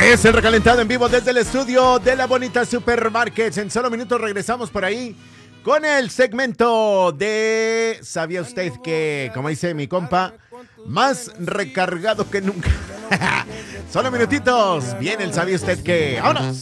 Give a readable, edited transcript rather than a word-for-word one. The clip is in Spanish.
Es el recalentado en vivo desde el estudio de la bonita Supermarkets. En solo minutos regresamos por ahí con el segmento de ¿sabía usted que, como dice mi compa, más recargado que nunca? Solo minutitos. Viene el ¿sabía usted que? ¡Vámonos!